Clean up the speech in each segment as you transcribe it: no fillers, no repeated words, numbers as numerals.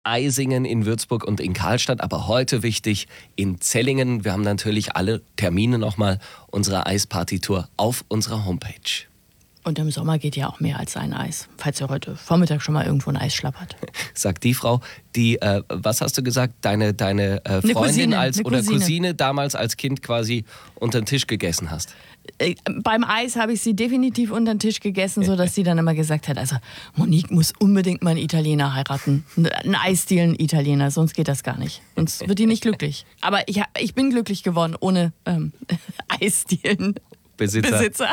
Eisingen, in Würzburg und in Karlstadt, aber heute wichtig in Zellingen. Wir haben natürlich alle Termine nochmal unserer Eisparty-Tour auf unserer Homepage. Und im Sommer geht ja auch mehr als ein Eis, falls ihr heute Vormittag schon mal irgendwo ein Eis schlappert. Sagt die Frau, die, was hast du gesagt, deine Freundin Cousine damals als Kind quasi unter den Tisch gegessen hast? Beim Eis habe ich sie definitiv unter den Tisch gegessen, sodass sie dann immer gesagt hat, also Monique muss unbedingt mal einen Italiener heiraten. Einen Eisdielen-Italiener, sonst geht das gar nicht. Sonst wird die nicht glücklich. Aber ich bin glücklich geworden ohne Eisdielen-Besitzer.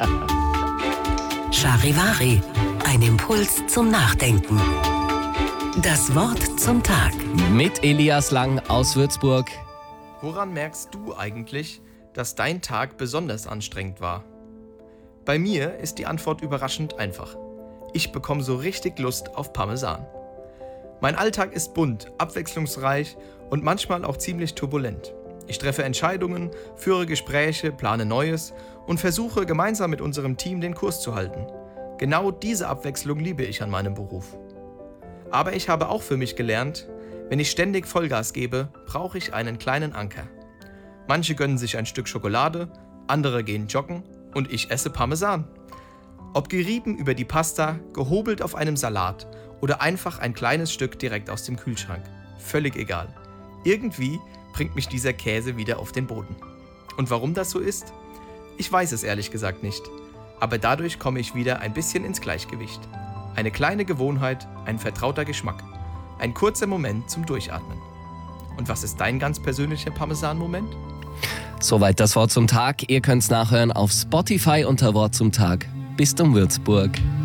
Charivari, ein Impuls zum Nachdenken. Das Wort zum Tag. Mit Elias Lang aus Würzburg. Woran merkst du eigentlich, dass dein Tag besonders anstrengend war? Bei mir ist die Antwort überraschend einfach. Ich bekomme so richtig Lust auf Parmesan. Mein Alltag ist bunt, abwechslungsreich und manchmal auch ziemlich turbulent. Ich treffe Entscheidungen, führe Gespräche, plane Neues und versuche gemeinsam mit unserem Team den Kurs zu halten. Genau diese Abwechslung liebe ich an meinem Beruf. Aber ich habe auch für mich gelernt, wenn ich ständig Vollgas gebe, brauche ich einen kleinen Anker. Manche gönnen sich ein Stück Schokolade, andere gehen joggen und ich esse Parmesan. Ob gerieben über die Pasta, gehobelt auf einem Salat oder einfach ein kleines Stück direkt aus dem Kühlschrank. Völlig egal. Irgendwie bringt mich dieser Käse wieder auf den Boden. Und warum das so ist? Ich weiß es ehrlich gesagt nicht. Aber dadurch komme ich wieder ein bisschen ins Gleichgewicht. Eine kleine Gewohnheit, ein vertrauter Geschmack. Ein kurzer Moment zum Durchatmen. Und was ist dein ganz persönlicher Parmesan-Moment? Soweit das Wort zum Tag. Ihr könnt es nachhören auf Spotify unter Wort zum Tag. Bis zum Würzburg.